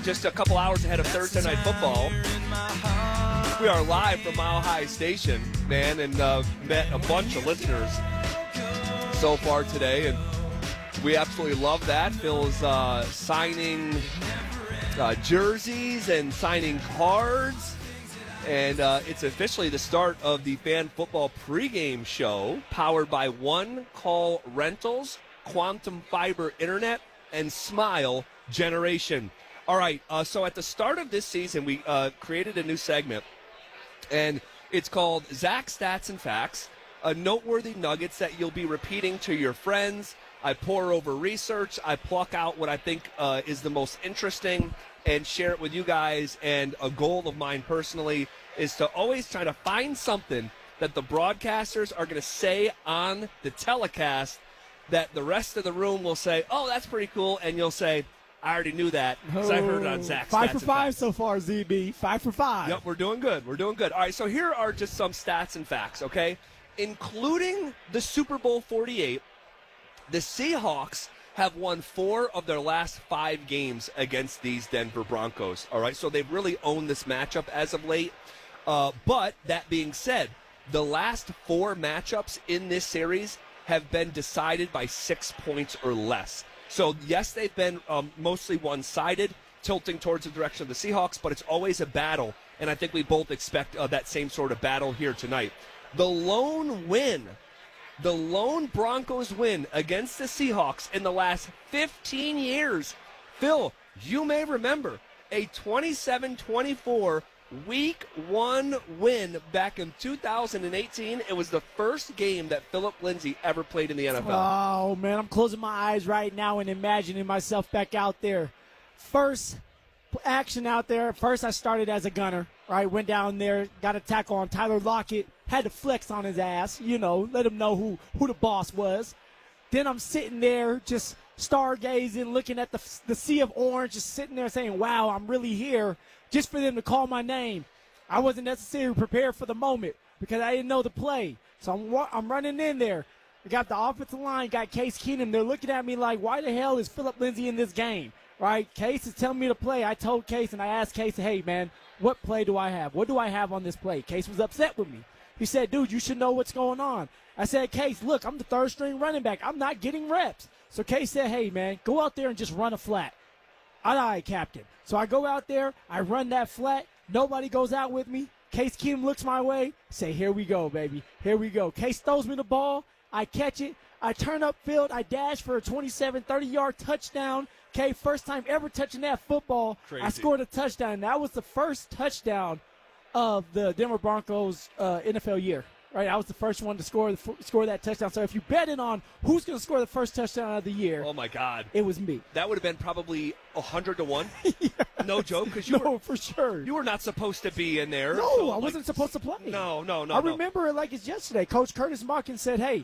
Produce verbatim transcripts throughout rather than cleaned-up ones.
just a couple hours ahead of Thursday Night Football. We are live from Mile High Station, man, and uh, met a bunch of listeners so far today, and we absolutely love that. Phil's uh, signing uh, jerseys and signing cards, and uh, it's officially the start of the Fan Football pregame show, powered by One Call Rentals, Quantum Fiber Internet, and Smile Generation. All right, uh, so at the start of this season, we uh, created a new segment, and it's called Zach Stats and Facts, a noteworthy nuggets that you'll be repeating to your friends. I pour over research. I pluck out what I think uh, is the most interesting and share it with you guys. And a goal of mine personally is to always try to find something that the broadcasters are going to say on the telecast that the rest of the room will say, oh, that's pretty cool, and you'll say, I already knew that because I heard it on Zach's Five Stats for and five Facts. so far, Z B. Five for five. Yep, we're doing good. We're doing good. All right, so here are just some stats and facts, okay? Including the Super Bowl forty-eight, the Seahawks have won four of their last five games against these Denver Broncos, all right? So they've really owned this matchup as of late. Uh, but that being said, the last four matchups in this series have been decided by six points or less. So, yes, they've been um, mostly one-sided, tilting towards the direction of the Seahawks, but it's always a battle, and I think we both expect uh, that same sort of battle here tonight. The lone win, the lone Broncos win against the Seahawks in the last fifteen years, Phil, you may remember, a twenty-seven twenty-four Week one win back in two thousand eighteen. It was the first game that Philip Lindsay ever played in the N F L. Oh, man, I'm closing my eyes right now and imagining myself back out there. First action out there. First, I started as a gunner, right? Went down there, got a tackle on Tyler Lockett, had to flex on his ass, you know, let him know who, who the boss was. Then I'm sitting there just stargazing, looking at the, the sea of orange, just sitting there saying, wow, I'm really here. Just for them to call my name. I wasn't necessarily prepared for the moment because I didn't know the play. So I'm, I'm running in there. I got the offensive line, got Case Keenum. They're looking at me like, why the hell is Philip Lindsay in this game? Right? Case is telling me to play. I told Case, and I asked Case, hey, man, what play do I have? What do I have on this play? Case was upset with me. He said, dude, you should know what's going on. I said, Case, look, I'm the third-string running back. I'm not getting reps. So Case said, hey, man, go out there and just run a flat. All right, Captain. So I go out there, I run that flat, nobody goes out with me. Case Keenum looks my way, say, here we go, baby, here we go. Case throws me the ball, I catch it, I turn upfield, I dash for a twenty-seven, thirty-yard touchdown. Okay, first time ever touching that football. Crazy. I scored a touchdown, and that was the first touchdown of the Denver Broncos uh, N F L year. Right, I was the first one to score the, score that touchdown. So if you bet it on who's going to score the first touchdown of the year, oh my God, it was me. That would have been probably a hundred to one. Yeah. No joke, because no, you were, for sure. You were not supposed to be in there. No, so, I like, wasn't supposed to play. No, no, no. I no. remember it like it's yesterday. Coach Curtis Markin said, "Hey,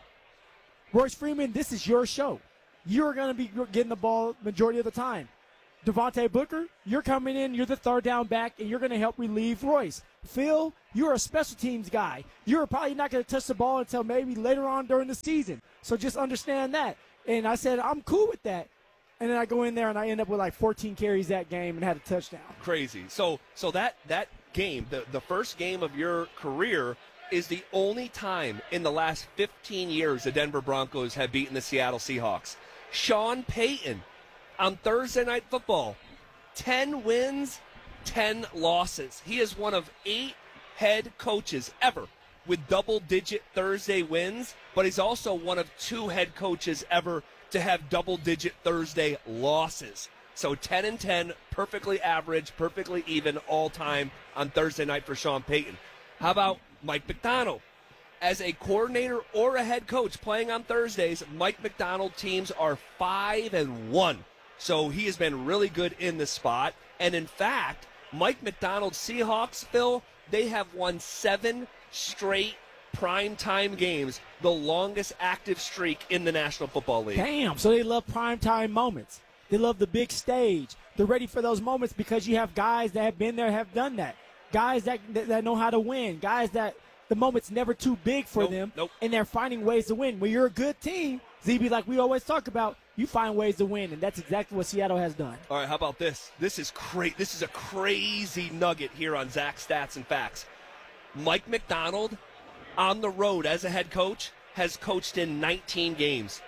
Royce Freeman, this is your show. You're going to be getting the ball majority of the time. Devontae Booker, you're coming in. You're the third down back, and you're going to help relieve Royce. Phil, you're a special teams guy. You're probably not going to touch the ball until maybe later on during the season. So just understand that." And I said, I'm cool with that. And then I go in there, and I end up with like fourteen carries that game and had a touchdown. Crazy. So so that, that game, the, the first game of your career, is the only time in the last fifteen years the Denver Broncos have beaten the Seattle Seahawks. Sean Payton on Thursday Night Football, ten wins, ten losses. He is one of eight head coaches ever with double-digit Thursday wins, but he's also one of two head coaches ever to have double-digit Thursday losses. So ten and ten, perfectly average, perfectly even all-time on Thursday night for Sean Payton. How about Mike Macdonald? As a coordinator or a head coach playing on Thursdays, Mike Macdonald teams are five and one. So he has been really good in the spot. And in fact, Mike Macdonald's Seahawks, Phil, they have won seven straight primetime games, the longest active streak in the National Football League. Damn, so they love primetime moments. They love the big stage. They're ready for those moments because you have guys that have been there, have done that. Guys that that, that know how to win. Guys that the moment's never too big for nope, them, nope. and they're finding ways to win. When you're a good team, Z B, like we always talk about, you find ways to win, and that's exactly what Seattle has done. All right, how about this? This is cra- This is a crazy nugget here on Zach Stats and Facts. Mike Macdonald, on the road as a head coach, has coached in nineteen games.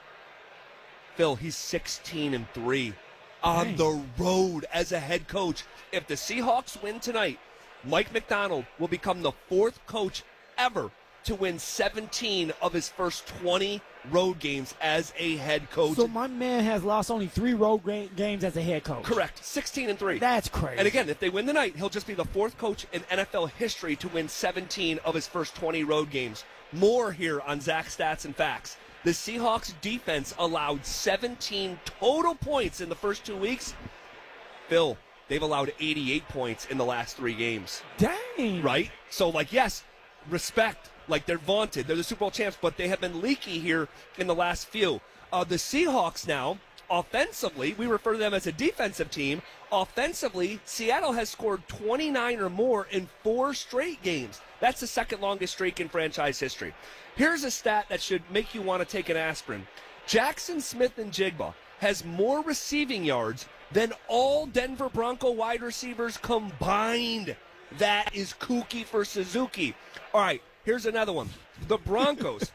Phil, he's sixteen and three on Dang. the road as a head coach. If the Seahawks win tonight, Mike Macdonald will become the fourth coach ever to win seventeen of his first twenty road games as a head coach. So my man has lost only three road ga- games as a head coach. Correct, sixteen and three. That's crazy. And again, if they win tonight, he'll just be the fourth coach in N F L history to win seventeen of his first twenty road games. More here on Zach Stats and Facts. The Seahawks defense allowed seventeen total points in the first two weeks. Phil, they've allowed eighty-eight points in the last three games. Dang. Right? So, like, yes, respect. Like, they're vaunted. They're the Super Bowl champs, but they have been leaky here in the last few. Uh, the Seahawks now, offensively, we refer to them as a defensive team. Offensively, Seattle has scored twenty-nine or more in four straight games. That's the second longest streak in franchise history. Here's a stat that should make you want to take an aspirin. Jackson Smith-Njigba has more receiving yards than all Denver Bronco wide receivers combined. That is kooky for Suzuki. All right, here's another one. The Broncos.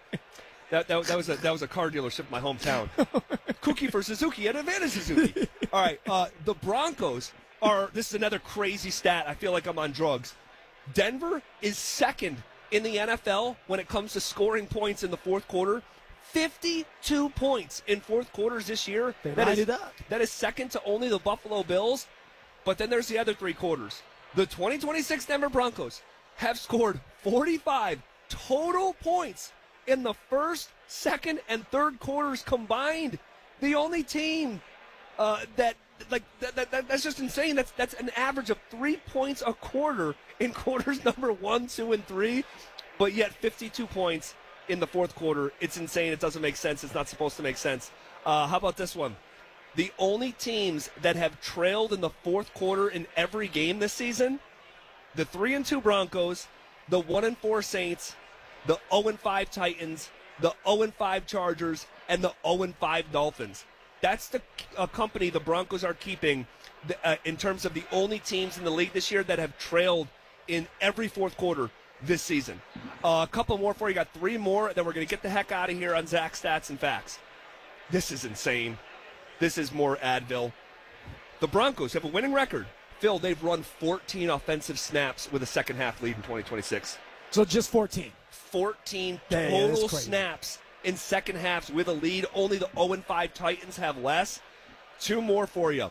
that, that, that was a that was a car dealership in my hometown. Kooky for Suzuki at Havana Suzuki. All right, uh, the Broncos are. This is another crazy stat. I feel like I'm on drugs. Denver is second in the N F L when it comes to scoring points in the fourth quarter. fifty-two points in fourth quarters this year. They that light is, it up. That is second to only the Buffalo Bills. But then there's the other three quarters. The twenty twenty-six Denver Broncos have scored forty-five total points in the first, second, and third quarters combined. The only team uh, that like that, that, that, that's just insane. That's that's an average of three points a quarter in quarters number one, two, and three, but yet fifty-two points in the fourth quarter. It's insane. It doesn't make sense. It's not supposed to make sense. Uh, how about this one? The only teams that have trailed in the fourth quarter in every game this season, the three and two Broncos, the one and four Saints, the zero and five Titans, the zero and five Chargers, and the zero and five Dolphins. That's the uh, company the Broncos are keeping uh, in terms of the only teams in the league this year that have trailed in every fourth quarter this season. Uh, a couple more for you. Got three more, then we're going to get the heck out of here on Zach Stats and Facts. This is insane. This is more Advil. The Broncos have a winning record. Phil, they've run fourteen offensive snaps with a second half lead in twenty twenty-six. So just fourteen. fourteen Dang, total that's crazy. snaps in second halves with a lead. Only the zero and five Titans have less. Two more for you.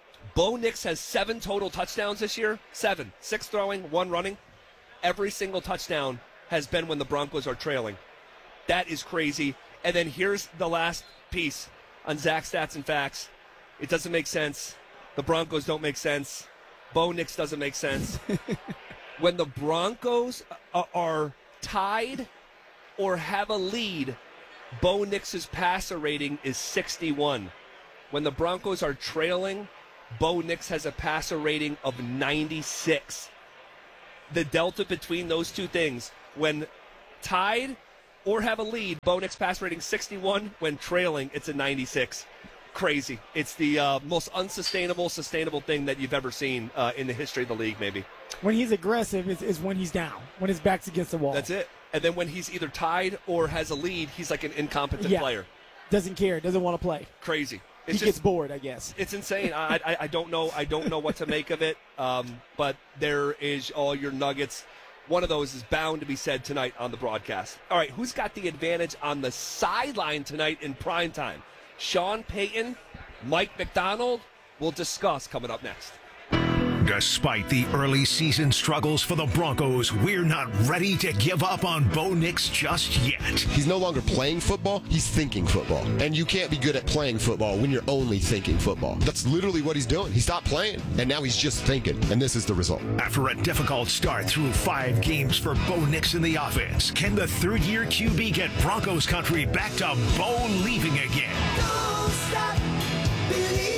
Bo Nix has seven total touchdowns this year. Seven. Six throwing, one running. Every single touchdown has been when the Broncos are trailing. That is crazy. And then here's the last piece on Zach Stats and Facts. It doesn't make sense. The Broncos don't make sense. Bo Nix doesn't make sense. When the Broncos are tied or have a lead, Bo Nix's passer rating is sixty-one. When the Broncos are trailing, Bo Nix has a passer rating of ninety-six. The delta between those two things, when tied or have a lead, Bo Nix pass rating sixty-one. When trailing, it's a ninety-six. Crazy. It's the uh, most unsustainable, sustainable thing that you've ever seen uh, in the history of the league, maybe. When he's aggressive is, is when he's down, when his back's against the wall. That's it. And then when he's either tied or has a lead, he's like an incompetent Yeah. player. Doesn't care, doesn't want to play. Crazy. He It's gets just, bored, I guess. it's insane. I, I I don't know. I don't know what to make of it. Um, but there is all your nuggets. One of those is bound to be said tonight on the broadcast. All right, who's got the advantage on the sideline tonight in prime time? Sean Payton, Mike Macdonald. We'll discuss coming up next. Despite the early season struggles for the Broncos, we're not ready to give up on Bo Nix just yet. He's no longer playing football, he's thinking football. And you can't be good at playing football when you're only thinking football. That's literally what he's doing. He stopped playing, and now he's just thinking, and this is the result. After a difficult start through five games for Bo Nix in the offense, can the third-year Q B get Broncos country back to Bo leaving again? Don't stop believing.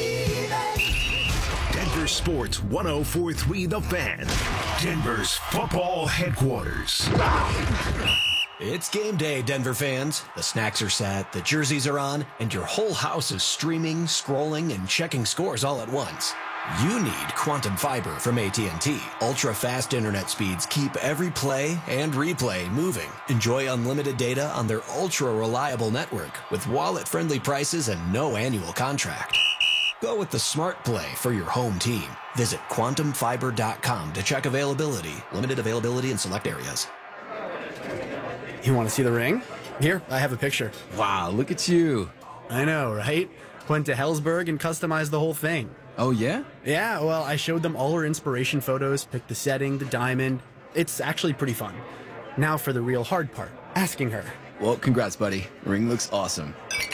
Denver Sports one oh four point three The Fan, Denver's football headquarters. It's game day, Denver fans. The snacks are set, the jerseys are on, and your whole house is streaming, scrolling, and checking scores all at once. You need Quantum Fiber from A T and T. Ultra-fast internet speeds keep every play and replay moving. Enjoy unlimited data on their ultra-reliable network with wallet-friendly prices and no annual contract. Go with the smart play for your home team. Visit quantum fiber dot com to check availability. Limited availability in select areas. You want to see the ring? Here, I have a picture. Wow, look at you. I know, right? Went to Hellsberg and customized the whole thing. Oh, yeah? Yeah, well, I showed them all our inspiration photos, picked the setting, the diamond. It's actually pretty fun. Now for the real hard part, asking her. Well, congrats, buddy. The ring looks awesome.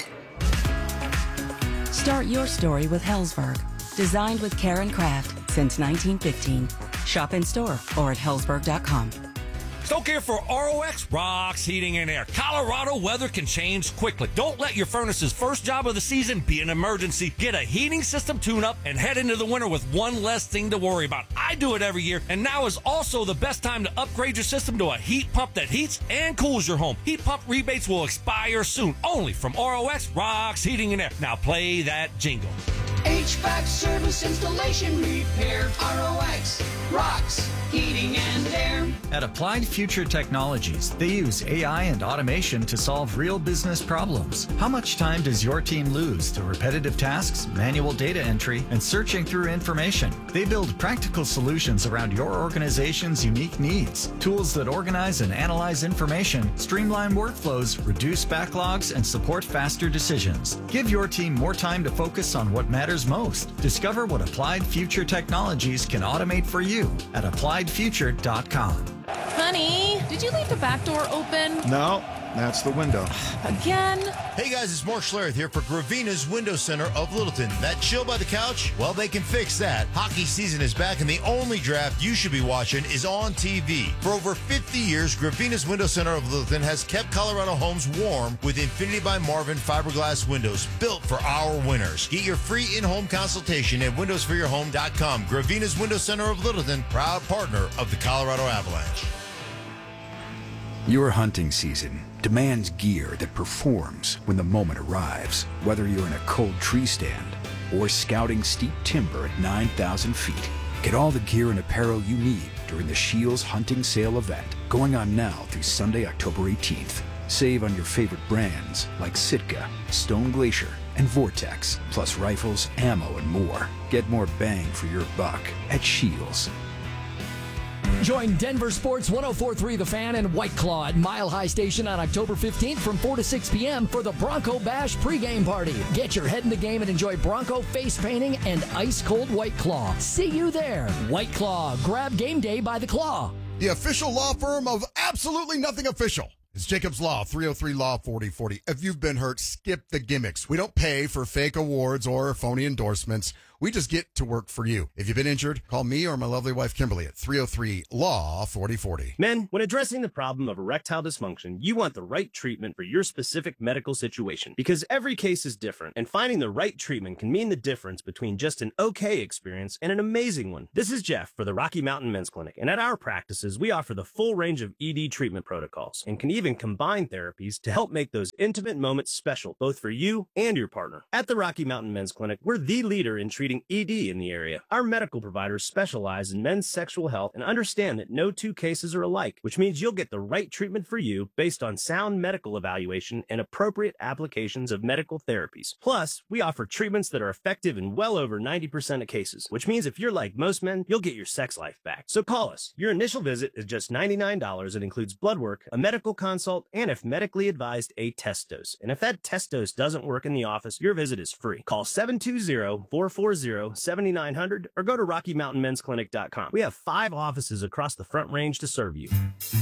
Start your story with Hellsberg. Designed with care and craft since nineteen fifteen. Shop in store or at hellsberg dot com. Stoke here for R O X Rocks Heating and Air. Colorado weather can change quickly. Don't let your furnace's first job of the season be an emergency. Get a heating system tune-up and head into the winter with one less thing to worry about. I do it every year, and now is also the best time to upgrade your system to a heat pump that heats and cools your home. Heat pump rebates will expire soon, only from R O X Rocks Heating and Air. Now play that jingle. H V A C service, installation, repair. R O X rocks heating and air. At Applied Future Technologies, they use A I and automation to solve real business problems. How much time does your team lose to repetitive tasks, manual data entry, and searching through information? They build practical solutions around your organization's unique needs. Tools that organize and analyze information, streamline workflows, reduce backlogs, and support faster decisions. Give your team more time to focus on what matters most. Discover what Applied Future Technologies can automate for you at applied future dot com. Honey, did you leave the back door open? No, that's the window. Again? Hey guys, it's Mark Schlereth here for Gravina's Window Center of Littleton. That chill by the couch? Well, they can fix that. Hockey season is back and the only draft you should be watching is on T V. For over fifty years, Gravina's Window Center of Littleton has kept Colorado homes warm with Infinity by Marvin fiberglass windows built for our winners. Get your free in-home consultation at windows for your home dot com. Gravina's Window Center of Littleton, proud partner of the Colorado Avalanche. Your hunting season demands gear that performs when the moment arrives. Whether you're in a cold tree stand or scouting steep timber at nine thousand feet, get all the gear and apparel you need during the Scheels Hunting Sale event, going on now through Sunday, October eighteenth. Save on your favorite brands like Sitka, Stone Glacier, and Vortex, plus rifles, ammo, and more. Get more bang for your buck at Scheels. Join Denver Sports one oh four point three The Fan and White Claw at Mile High Station on October fifteenth from four to six p.m. for the Bronco Bash pregame party. Get your head in the game and enjoy Bronco face painting and ice-cold White Claw. See you there. White Claw. Grab game day by the claw. The official law firm of absolutely nothing official. It's Jacobs Law, three oh three Law forty forty. If you've been hurt, skip the gimmicks. We don't pay for fake awards or phony endorsements. We just get to work for you. If you've been injured, call me or my lovely wife, Kimberly, at three oh three Law forty forty. Men, when addressing the problem of erectile dysfunction, you want the right treatment for your specific medical situation because every case is different, and finding the right treatment can mean the difference between just an okay experience and an amazing one. This is Jeff for the Rocky Mountain Men's Clinic, and at our practices, we offer the full range of E D treatment protocols and can even combine therapies to help make those intimate moments special, both for you and your partner. At the Rocky Mountain Men's Clinic, we're the leader in treating E D in the area. Our medical providers specialize in men's sexual health and understand that no two cases are alike, which means you'll get the right treatment for you based on sound medical evaluation and appropriate applications of medical therapies. Plus, we offer treatments that are effective in well over ninety percent of cases, which means if you're like most men, you'll get your sex life back. So call us. Your initial visit is just ninety-nine dollars. It includes blood work, a medical consult, and if medically advised, a test dose. And if that test dose doesn't work in the office, your visit is free. Call seven two zero, four four zero, seven nine zero zero or go to rocky mountain men's clinic dot com. We have five offices across the Front Range to serve you.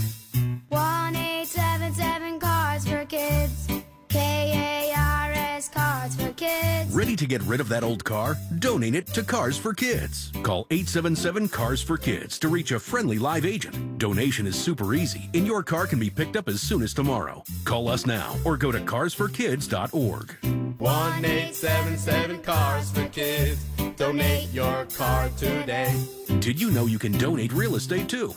one eight seven seven Cars for Kids. K A R S Cars for Kids. Ready to get rid of that old car? Donate it to Cars for Kids. Call eight seven seven Cars for Kids to reach a friendly live agent. Donation is super easy, and your car can be picked up as soon as tomorrow. Call us now or go to cars for kids dot org. one eight seven seven Cars for Kids. Donate your car today. Did you know you can donate real estate too?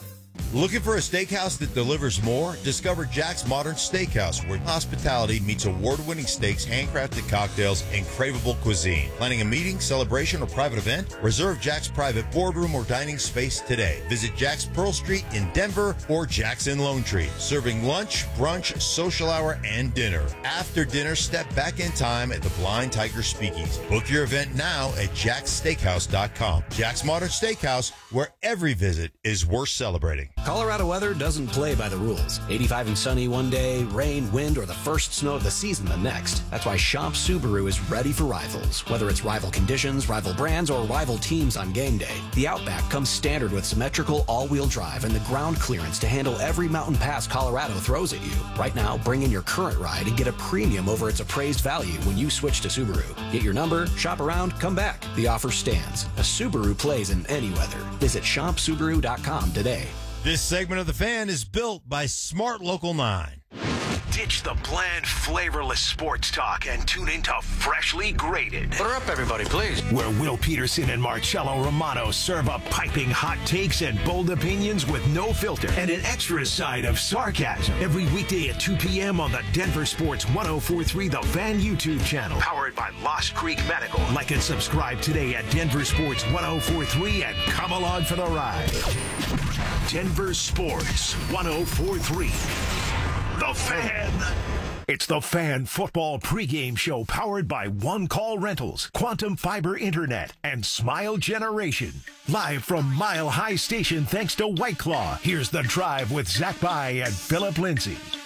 Looking for a steakhouse that delivers more? Discover Jack's Modern Steakhouse, where hospitality meets award-winning steaks, handcrafted cocktails, and craveable cuisine. Planning a meeting, celebration, or private event? Reserve Jack's private boardroom or dining space today. Visit Jack's Pearl Street in Denver or Jack's in Lone Tree. Serving lunch, brunch, social hour, and dinner. After dinner, step back in time at the Blind Tiger Speakeasy. Book your event now at jacks steakhouse dot com. Jack's Modern Steakhouse, where every visit is worth celebrating. Colorado weather doesn't play by the rules. eighty-five and sunny one day, rain, wind, or the first snow of the season the next. That's why Shop Subaru is ready for rivals. Whether it's rival conditions, rival brands, or rival teams on game day, the Outback comes standard with symmetrical all-wheel drive and the ground clearance to handle every mountain pass Colorado throws at you. Right now, bring in your current ride and get a premium over its appraised value when you switch to Subaru. Get your number, shop around, come back. The offer stands. A Subaru plays in any weather. Visit shop subaru dot com today. This segment of The Fan is built by Smart Local nine. Ditch the bland, flavorless sports talk and tune into Freshly Grated. Put her up, everybody, please. Where Will Peterson and Marcello Romano serve up piping hot takes and bold opinions with no filter and an extra side of sarcasm. Every weekday at two p.m. on the Denver Sports ten forty-three The Fan YouTube channel. Powered by Lost Creek Medical. Like and subscribe today at Denver Sports ten forty-three and come along for the ride. Denver Sports ten forty-three. The Fan. It's the Fan Football pregame show powered by One Call Rentals, Quantum Fiber Internet, and Smile Generation. Live from Mile High Station thanks to White Claw. Here's The Drive with Zach By and Philip Lindsay.